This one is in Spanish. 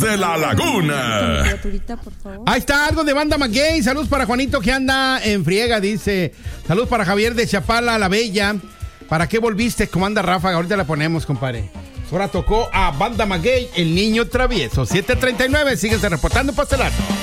de la Laguna. Ahí está algo de Banda Maguey. Saludos para Juanito que anda en friega, dice. Saludos para Javier de Chapala, La Bella. ¿Para qué volviste? ¿Cómo anda Ráfaga? Ahorita la ponemos, compadre. Ahora tocó a Banda Maguey, el niño travieso. 7:39, síguese reportando, Pastelazo.